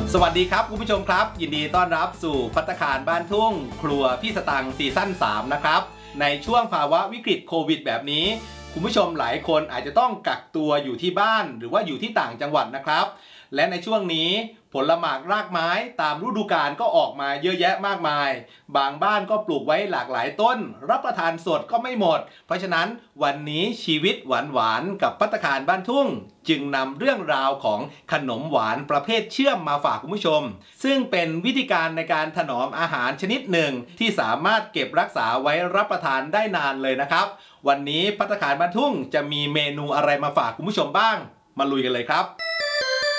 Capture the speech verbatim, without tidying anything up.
สวัสดีครับคุณผู้ชมครับยินดีต้อนรับสู่ภัตตาคารบ้านทุ่งครัวพี่สตังค์ซีซั่นสามนะครับในช่วงภาวะวิกฤตโควิดแบบนี้คุณผู้ชมหลายคนอาจจะต้องกักตัวอยู่ที่บ้านหรือว่าอยู่ที่ต่างจังหวัดนะครับและในช่วงนี้ผลหมากรากไม้ตามฤดูกาลก็ออกมาเยอะแยะมากมายบางบ้านก็ปลูกไว้หลากหลายต้นรับประทานสดก็ไม่หมดเพราะฉะนั้นวันนี้ชีวิตหวานๆกับภัตตาคารบ้านทุ่งจึงนำเรื่องราวของขนมหวานประเภทเชื่อมมาฝากคุณผู้ชมซึ่งเป็นวิธีการในการถนอมอาหารชนิดหนึ่งที่สามารถเก็บรักษาไว้รับประทานได้นานเลยนะครับวันนี้ภัตตาคารบ้านทุ่งจะมีเมนูอะไรมาฝากคุณผู้ชมบ้างมาลุยกันเลยครับ